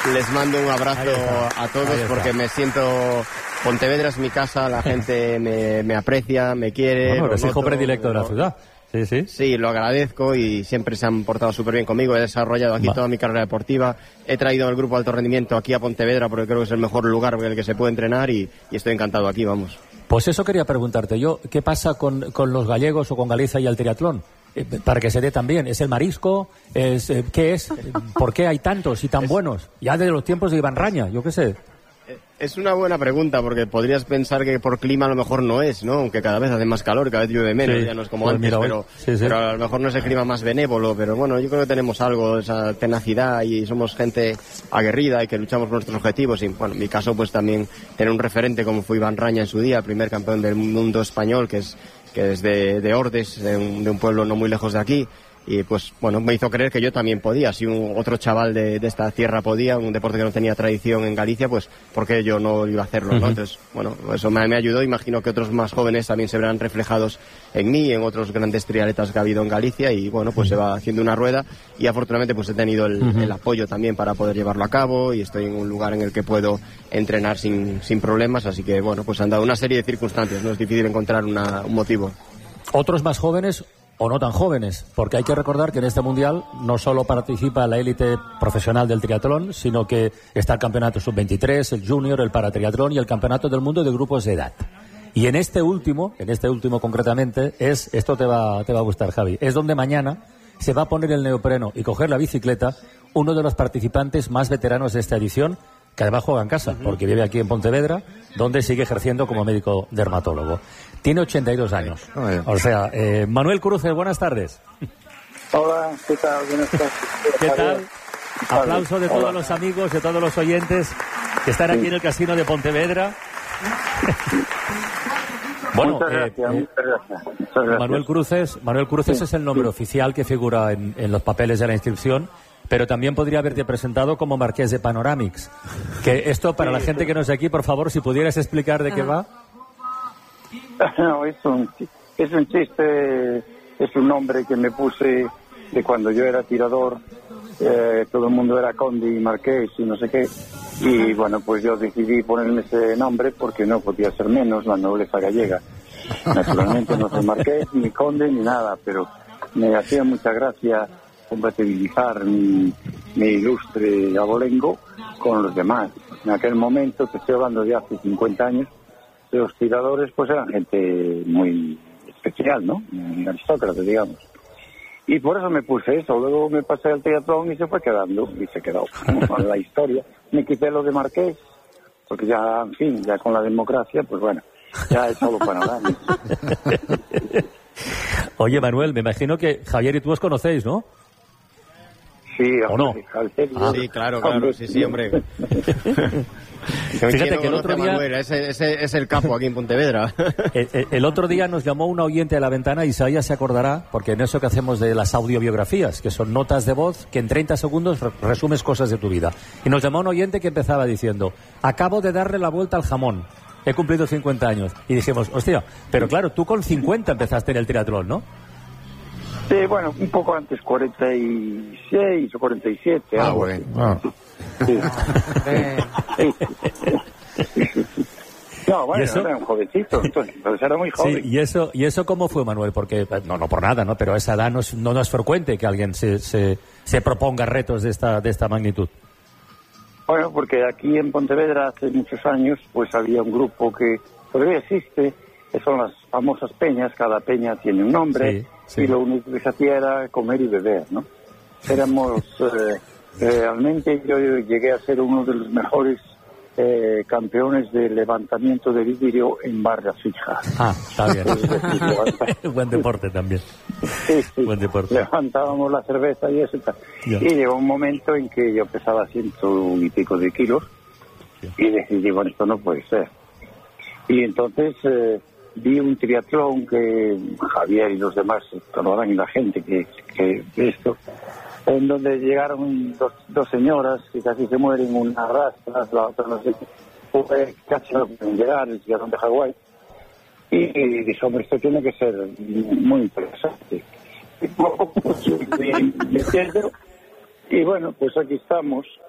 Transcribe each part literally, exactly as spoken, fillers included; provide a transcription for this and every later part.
les mando un abrazo a todos porque me siento... Pontevedra es mi casa, la gente me, me aprecia, me quiere. Bueno, eres hijo noto, predilecto de la lo, ciudad. Sí, sí. Sí, lo agradezco y siempre se han portado súper bien conmigo. He desarrollado aquí Va. toda mi carrera deportiva. He traído el grupo de alto rendimiento aquí a Pontevedra porque creo que es el mejor lugar en el que se puede entrenar y, y estoy encantado aquí, vamos. Pues eso quería preguntarte yo. ¿Qué pasa con, con los gallegos o con Galicia y el triatlón? Eh, para que se dé también. ¿Es el marisco? Es, eh, ¿Qué es? ¿Por qué hay tantos y tan es... buenos? Ya desde los tiempos de Iván Raña, yo qué sé. Es una buena pregunta, porque podrías pensar que por clima a lo mejor no es, ¿no? Aunque cada vez hace más calor, cada vez llueve menos, sí, ya no es como pues antes, pero, sí, sí. pero a lo mejor no es el clima más benévolo, pero bueno, yo creo que tenemos algo, esa tenacidad y somos gente aguerrida y que luchamos por nuestros objetivos y, bueno, en mi caso, pues también tener un referente como fue Iván Raña en su día, primer campeón del mundo español, que es, que es de, de Ordes, de un, de un pueblo no muy lejos de aquí. Y pues bueno, me hizo creer que yo también podía. Si un otro chaval de, de esta tierra podía, un deporte que no tenía tradición en Galicia, pues ¿por qué yo no iba a hacerlo? ¿no? Uh-huh. Entonces, bueno, eso me, me ayudó. Imagino que otros más jóvenes también se verán reflejados en mí, en otros grandes triatletas que ha habido en Galicia y bueno, pues uh-huh. se va haciendo una rueda y afortunadamente pues he tenido el, uh-huh. el apoyo también para poder llevarlo a cabo y estoy en un lugar en el que puedo entrenar sin, sin problemas, así que bueno, pues han dado una serie de circunstancias, no es difícil encontrar una, un motivo. Otros más jóvenes o no tan jóvenes, porque hay que recordar que en este mundial no solo participa la élite profesional del triatlón, sino que está el campeonato sub veintitrés, el junior, el paratriatlón y el campeonato del mundo de grupos de edad. Y en este último, en este último concretamente, es, esto te va, te va a gustar, Javi, es donde mañana se va a poner el neopreno y coger la bicicleta uno de los participantes más veteranos de esta edición, que además juega en casa, uh-huh. porque vive aquí en Pontevedra, donde sigue ejerciendo como médico dermatólogo. Tiene ochenta y dos años. O sea, eh, Manuel Cruces, buenas tardes. Hola, ¿qué tal? Buenas tardes. ¿Qué tal? Aplauso de todos los amigos, de todos los oyentes que están aquí en el Casino de Pontevedra. Bueno, muchas gracias, eh, muchas gracias. Muchas gracias. Manuel Cruces, Manuel Cruces sí, es el nombre sí. oficial que figura en, en los papeles de la inscripción, pero también podría haberte presentado como Marqués de Panoramix. Que esto, para sí, la gente sí. que no es de aquí, por favor, si pudieras explicar de qué va. No, es un, es un chiste, es un nombre que me puse de cuando yo era tirador, eh, todo el mundo era conde y marqués y no sé qué, y bueno, pues yo decidí ponerme ese nombre porque no podía ser menos la nobleza gallega. Naturalmente no soy marqués, ni conde, ni nada, pero me hacía mucha gracia compatibilizar mi, mi ilustre abolengo con los demás. En aquel momento, te estoy hablando de hace cincuenta años, los tiradores pues eran gente muy especial, ¿no? Aristócrata, digamos. Y por eso me puse eso. Luego me pasé al triatlón y se fue quedando, y se quedó con la historia. Me quité lo de Marqués, porque ya, en fin, ya con la democracia, pues bueno, ya es solo panorámico. Oye, Manuel, me imagino que Javier y tú os conocéis, ¿no? Sí, ¿o no? Javier, ah, sí, claro, claro, hombre, sí, sí, hombre. Fíjate que el otro día... Manuel, ese, ese es el capo aquí en Pontevedra. el, el, el otro día nos llamó un oyente a la ventana, Isaías se acordará, porque en eso que hacemos de las audiobiografías, que son notas de voz que en treinta segundos resumes cosas de tu vida. Y nos llamó un oyente que empezaba diciendo, acabo de darle la vuelta al jamón, he cumplido cincuenta años. Y dijimos, hostia, pero claro, tú con cincuenta empezaste en el triatlón, ¿no? Sí, bueno, un poco antes, cuarenta y seis o cuarenta y siete. Ah, bueno. Ah. Sí. No, bueno, era un jovencito, entonces, entonces era muy joven. Sí, ¿y eso, ¿y eso cómo fue, Manuel? Porque, no, no por nada, ¿no? Pero a esa edad no es, no, no es frecuente que alguien se, se, se proponga retos de esta, de esta magnitud. Bueno, porque aquí en Pontevedra hace muchos años, pues había un grupo que todavía existe, que son las famosas peñas, cada peña tiene un nombre, sí, sí. Y lo único que se hacía era comer y beber, ¿no? Éramos, eh, realmente yo llegué a ser uno de los mejores eh, campeones de levantamiento de vidrio en barra fija. Ah, está bien. Buen deporte también. Sí, sí. Buen deporte. Levantábamos la cerveza y eso y tal. Yeah. Y llegó un momento en que yo pesaba ciento y pico de kilos, yeah. Y decidí, bueno, esto no puede ser. Y entonces eh, vi un triatlón que Javier y los demás, toda la gente que, que esto, en donde llegaron dos, dos señoras que casi se mueren, una arrastra, la otra no sé qué, casi no pueden llegar, llegaron de Hawái. Y, y dije, hombre, esto tiene que ser muy interesante. Y poco a poco me entiendo. Y bueno, pues aquí estamos.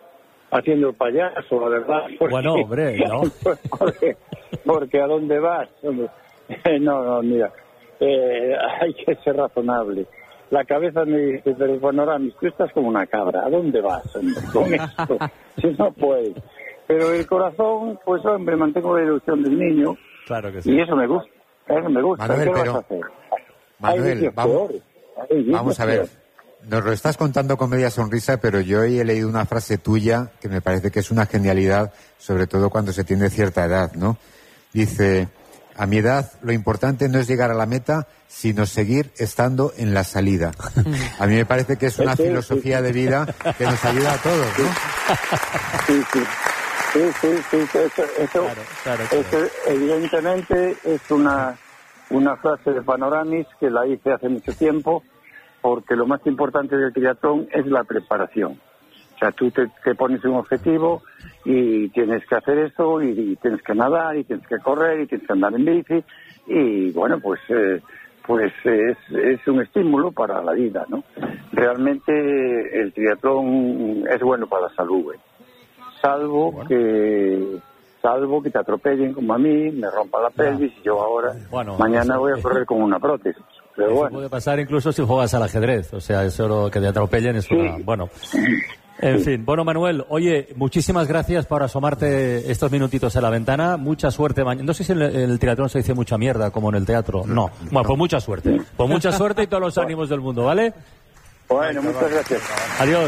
haciendo el payaso, la verdad. Porque, bueno, hombre, ¿no? Porque, porque ¿a dónde vas? No, no, mira, eh, hay que ser razonable. La cabeza me dice, pero Panoramis, tú estás como una cabra, ¿a dónde vas, hombre, con esto? Si no puedes. Pero el corazón, pues, hombre, mantengo la ilusión del niño. Claro que sí. Y eso me gusta, eso me gusta. Manuel, ¿Qué pero, vas a hacer? Manuel, vamos, vamos a ver. Peores. Nos lo estás contando con media sonrisa, pero yo hoy he leído una frase tuya que me parece que es una genialidad, sobre todo cuando se tiene cierta edad, ¿no? Dice, a mi edad lo importante no es llegar a la meta, sino seguir estando en la salida. A mí me parece que es una sí, filosofía sí. de vida que nos ayuda a todos, ¿no? Sí, sí. Sí, sí, sí, sí, eso, eso, Claro, claro, claro. eso evidentemente es una, una frase de Panoramis que la hice hace mucho tiempo, porque lo más importante del triatlón es la preparación. O sea, tú te, te pones un objetivo y tienes que hacer eso, y, y tienes que nadar, y tienes que correr, y tienes que andar en bici, y bueno, pues eh, pues es, es un estímulo para la vida, ¿no? Realmente el triatlón es bueno para la salud, ¿eh? Salvo bueno. que salvo que te atropellen como a mí, me rompa la pelvis y yo ahora bueno, mañana voy a correr con una prótesis. Pero eso bueno. puede pasar incluso si juegas al ajedrez, o sea, eso lo que te atropellen es una... Sí. Bueno, en fin. Bueno, Manuel, oye, muchísimas gracias por asomarte estos minutitos a la ventana, mucha suerte mañana. No sé si en el, en el triatlón se dice mucha mierda como en el teatro, no. Bueno, pues mucha suerte, pues mucha suerte y todos los ánimos del mundo, ¿vale? Bueno, muchas gracias. Adiós.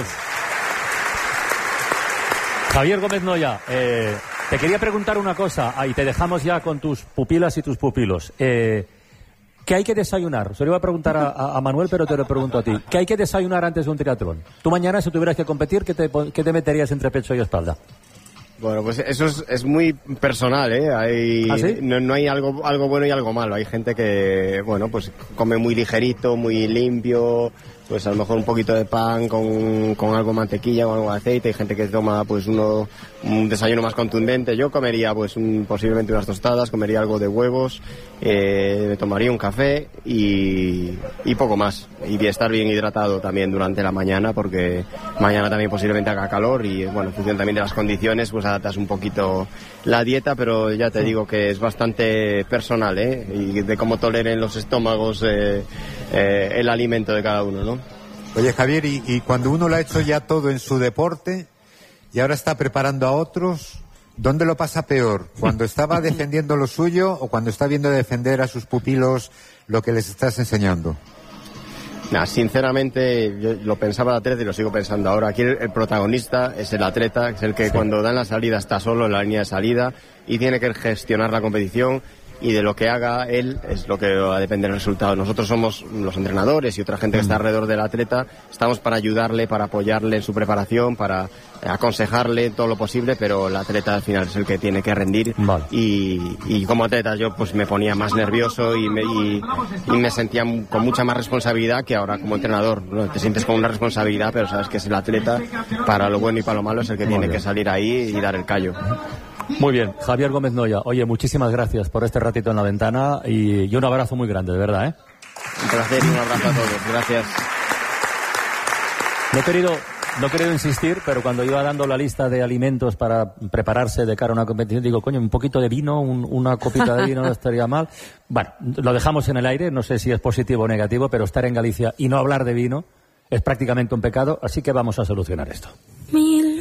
Javier Gómez Noya, eh, te quería preguntar una cosa, y te dejamos ya con tus pupilas y tus pupilos. Eh, ¿Qué hay que desayunar? Se lo iba a preguntar a, a, a Manuel, pero te lo pregunto a ti. ¿Qué hay que desayunar antes de un triatlón? Tú mañana, si tuvieras que competir, ¿qué te, qué te meterías entre pecho y espalda? Bueno, pues eso es, es muy personal, ¿eh? Hay, ¿Ah, sí? no, no hay algo, algo bueno y algo malo. Hay gente que, bueno, pues come muy ligerito, muy limpio, pues a lo mejor un poquito de pan con, con algo de mantequilla o algo de aceite. Hay gente que toma pues uno, un desayuno más contundente. Yo comería pues un, posiblemente unas tostadas, comería algo de huevos, eh, me tomaría un café y, y poco más. Y estar bien hidratado también durante la mañana, porque mañana también posiblemente haga calor y, bueno, en función también de las condiciones, pues adaptas un poquito la dieta, pero ya te digo que es bastante personal, ¿eh? Y de cómo toleren los estómagos eh, eh, el alimento de cada uno, ¿no? Oye, Javier, y, y cuando uno lo ha hecho ya todo en su deporte y ahora está preparando a otros, ¿dónde lo pasa peor? ¿Cuando estaba defendiendo lo suyo o cuando está viendo defender a sus pupilos lo que les estás enseñando? Nah, sinceramente, yo lo pensaba el atleta y lo sigo pensando ahora. Aquí el, el protagonista es el atleta, es el que sí. Cuando da en la salida está solo en la línea de salida y tiene que gestionar la competición, y de lo que haga él es lo que va a depender del resultado. Nosotros somos los entrenadores y otra gente que está alrededor del atleta, estamos para ayudarle, para apoyarle en su preparación, para aconsejarle todo lo posible, pero el atleta al final es el que tiene que rendir. Vale. y, y como atleta yo pues me ponía más nervioso y me, y, y me sentía con mucha más responsabilidad que ahora como entrenador, ¿no? Te sientes con una responsabilidad, pero sabes que es el atleta, para lo bueno y para lo malo es el que Muy tiene bien. que salir ahí y dar el callo. Muy bien, Javier Gómez Noya, oye, muchísimas gracias por este ratito en la ventana y, y un abrazo muy grande, de verdad, ¿eh? Un placer y un abrazo a todos, gracias. No he querido, no he querido insistir, pero cuando iba dando la lista de alimentos para prepararse de cara a una competición, digo, coño, un poquito de vino, un, una copita de vino no estaría mal. Bueno, lo dejamos en el aire, no sé si es positivo o negativo, pero estar en Galicia y no hablar de vino es prácticamente un pecado, así que vamos a solucionar esto. Mil